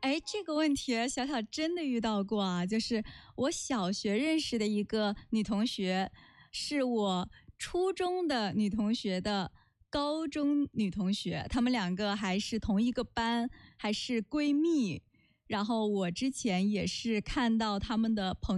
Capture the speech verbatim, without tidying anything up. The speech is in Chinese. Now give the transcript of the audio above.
哎，这个问题小小真的遇到过啊，就是我小学认识的一个女同学，是我初中的女同学的高中女同学，她们两个还是同一个班，还是闺蜜。然后我之前也是看到她们的朋